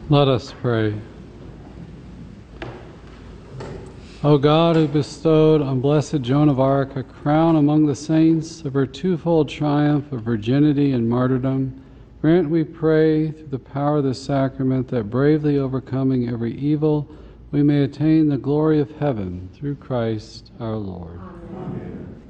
Let us pray. O God, who bestowed on Blessed Joan of Arc a crown among the saints of her twofold triumph of virginity and martyrdom, grant, we pray, through the power of the sacrament, that bravely overcoming every evil, we may attain the glory of heaven through Christ our Lord. Amen.